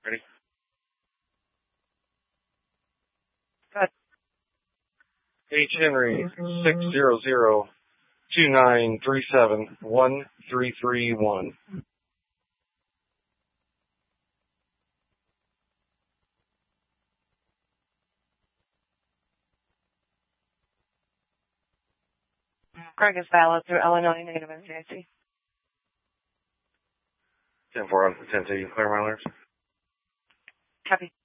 Ready? Good. H. Henry 600-2937-1331. Greg is valid through Illinois Native NCIC. 10-4 on 10-2, clear my alerts. Copy.